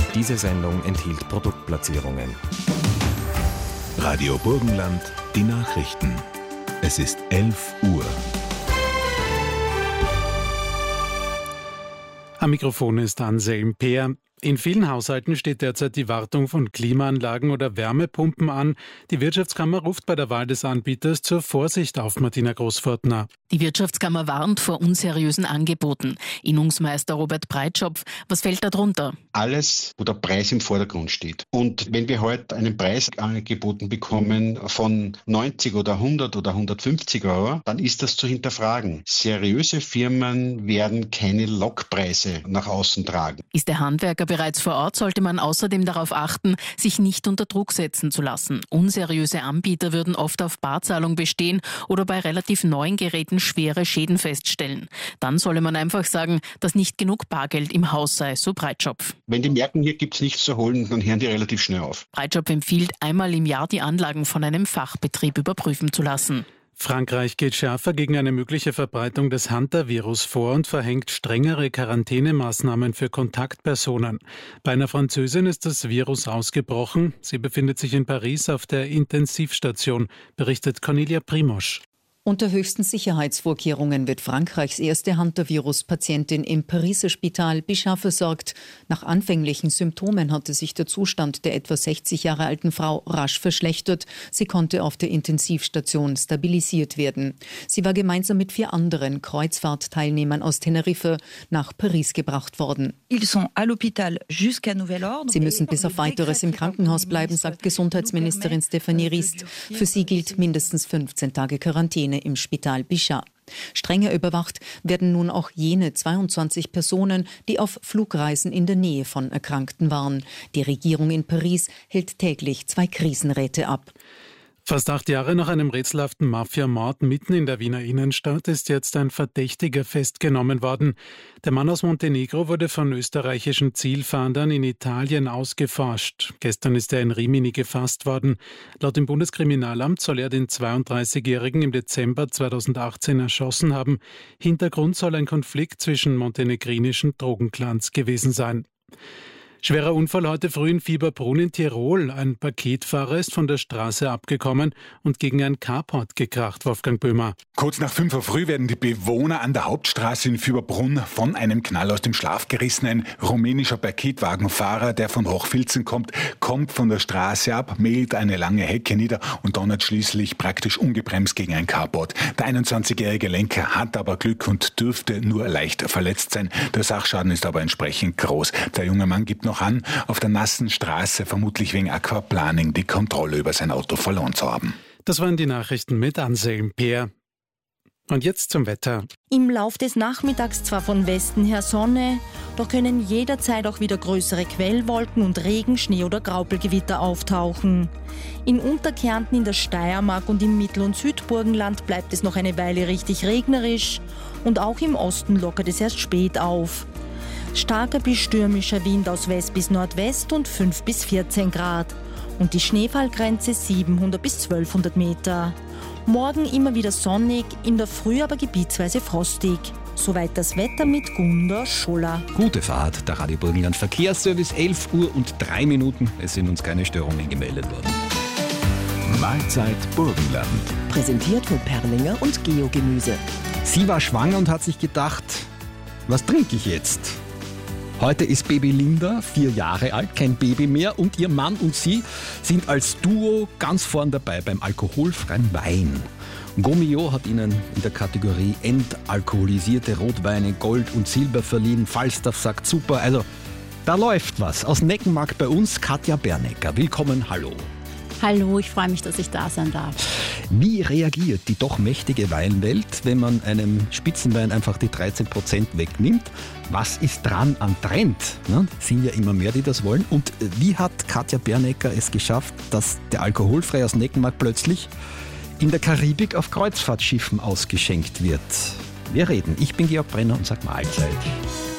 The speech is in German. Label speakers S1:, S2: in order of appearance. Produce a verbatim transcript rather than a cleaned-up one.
S1: Diese Sendung enthielt Produktplatzierungen.
S2: Radio Burgenland, die Nachrichten. Es ist elf Uhr.
S3: Am Mikrofon ist Anselm Peer. In vielen Haushalten steht derzeit die Wartung von Klimaanlagen oder Wärmepumpen an. Die Wirtschaftskammer ruft bei der Wahl des Anbieters zur Vorsicht auf, Martina Großfortner.
S4: Die Wirtschaftskammer warnt vor unseriösen Angeboten. Innungsmeister Robert Breitschopf, was fällt da drunter?
S5: Alles, wo der Preis im Vordergrund steht. Und wenn wir heute einen Preis angeboten bekommen von neunzig oder hundert oder hundertfünfzig Euro, dann ist das zu hinterfragen. Seriöse Firmen werden keine Lockpreise nach außen tragen.
S4: Ist der Handwerker bereits vor Ort, sollte man außerdem darauf achten, sich nicht unter Druck setzen zu lassen. Unseriöse Anbieter würden oft auf Barzahlung bestehen oder bei relativ neuen Geräten schwere Schäden feststellen. Dann solle man einfach sagen, dass nicht genug Bargeld im Haus sei, so Breitschopf.
S5: Wenn die merken, hier gibt es nichts zu holen, dann hören die relativ schnell auf.
S4: Breitschopf empfiehlt, einmal im Jahr die Anlagen von einem Fachbetrieb überprüfen zu lassen.
S3: Frankreich geht schärfer gegen eine mögliche Verbreitung des Hunter-Virus vor und verhängt strengere Quarantänemaßnahmen für Kontaktpersonen. Bei einer Französin ist das Virus ausgebrochen. Sie befindet sich in Paris auf der Intensivstation, berichtet Cornelia Primosch.
S6: Unter höchsten Sicherheitsvorkehrungen wird Frankreichs erste Hunter-Virus-Patientin im Pariser Spital Bichat versorgt. Nach anfänglichen Symptomen hatte sich der Zustand der etwa sechzig Jahre alten Frau rasch verschlechtert. Sie konnte auf der Intensivstation stabilisiert werden. Sie war gemeinsam mit vier anderen Kreuzfahrtteilnehmern aus Teneriffa nach Paris gebracht worden. Sie müssen bis auf Weiteres im Krankenhaus bleiben, sagt Gesundheitsministerin Stéphanie Rist. Für sie gilt mindestens fünfzehn Tage Quarantäne im Spital Bichat. Strenger überwacht werden nun auch jene zweiundzwanzig Personen, die auf Flugreisen in der Nähe von Erkrankten waren. Die Regierung in Paris hält täglich zwei Krisenräte ab.
S3: Fast acht Jahre nach einem rätselhaften Mafia-Mord mitten in der Wiener Innenstadt ist jetzt ein Verdächtiger festgenommen worden. Der Mann aus Montenegro wurde von österreichischen Zielfahndern in Italien ausgeforscht. Gestern ist er in Rimini gefasst worden. Laut dem Bundeskriminalamt soll er den zweiunddreißigjährigen im Dezember zweitausendachtzehn erschossen haben. Hintergrund soll ein Konflikt zwischen montenegrinischen Drogenclans gewesen sein. Schwerer Unfall heute früh in Fieberbrunn in Tirol. Ein Paketfahrer ist von der Straße abgekommen und gegen ein Carport gekracht, Wolfgang Böhmer.
S7: Kurz nach fünf Uhr früh werden die Bewohner an der Hauptstraße in Fieberbrunn von einem Knall aus dem Schlaf gerissen. Ein rumänischer Paketwagenfahrer, der von Hochfilzen kommt, kommt von der Straße ab, mäht eine lange Hecke nieder und donnert schließlich praktisch ungebremst gegen ein Carport. Der einundzwanzigjährige Lenker hat aber Glück und dürfte nur leicht verletzt sein. Der Sachschaden ist aber entsprechend groß. Der junge Mann gibt noch an, auf der nassen Straße vermutlich wegen Aquaplaning die Kontrolle über sein Auto verloren zu haben.
S3: Das waren die Nachrichten mit Anselm Peer. Und jetzt zum Wetter.
S8: Im Lauf des Nachmittags zwar von Westen her Sonne, doch können jederzeit auch wieder größere Quellwolken und Regen, Schnee oder Graupelgewitter auftauchen. In Unterkärnten, in der Steiermark und im Mittel- und Südburgenland bleibt es noch eine Weile richtig regnerisch und auch im Osten lockert es erst spät auf. Starker bis stürmischer Wind aus West bis Nordwest und fünf bis vierzehn Grad. Und die Schneefallgrenze siebenhundert bis zwölfhundert Meter. Morgen immer wieder sonnig, in der Früh aber gebietsweise frostig. Soweit das Wetter mit Gunda Scholler.
S9: Gute Fahrt, der Radio Burgenland Verkehrsservice, elf Uhr und drei Minuten. Es sind uns keine Störungen gemeldet worden.
S2: Mahlzeit Burgenland.
S10: Präsentiert von Perlinger und Geo-Gemüse.
S9: Sie war schwanger und hat sich gedacht, was trinke ich jetzt? Heute ist Baby Linda vier Jahre alt, kein Baby mehr, und ihr Mann und sie sind als Duo ganz vorn dabei beim alkoholfreien Wein. Gomio hat ihnen in der Kategorie entalkoholisierte Rotweine Gold und Silber verliehen. Falstaff sagt super, also da läuft was. Aus Neckenmark bei uns Katja Bernecker. Willkommen, hallo.
S11: Hallo, ich freue mich, dass ich da sein darf.
S9: Wie reagiert die doch mächtige Weinwelt, wenn man einem Spitzenwein einfach die dreizehn Prozent wegnimmt? Was ist dran am Trend? Ne? Sind ja immer mehr, die das wollen. Und wie hat Katja Bernecker es geschafft, dass der alkoholfrei aus Neckenmark plötzlich in der Karibik auf Kreuzfahrtschiffen ausgeschenkt wird? Wir reden. Ich bin Georg Brenner und sag Mahlzeit.